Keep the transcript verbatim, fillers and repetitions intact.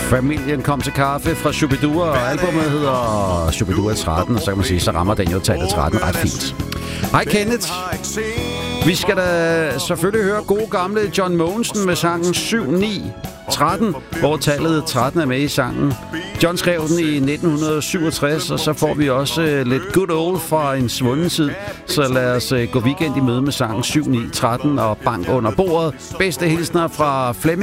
Familien kom til kaffe fra Shubidua, og albumet hedder Shubidua tretten, og så kan man sige, så rammer den jo tallet tretten ret fint. Hej Kenneth. Vi skal da selvfølgelig høre gode gamle John Mogensen med sangen syv ni tretten, hvor tallet tretten er med i sangen. John skrev den i nitten syvogtres, og så får vi også uh, lidt good old fra en svunden tid. Så lad os uh, gå weekend i møde med sangen syv ni tretten og bank under bordet. Bedste hilsner fra Flemming